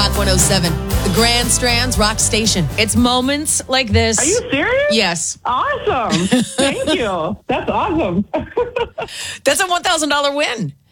Rock 107, the Grand Strands Rock Station. It's moments like this. Are you serious? Yes. Awesome. Thank you. That's awesome. That's a $1,000 win.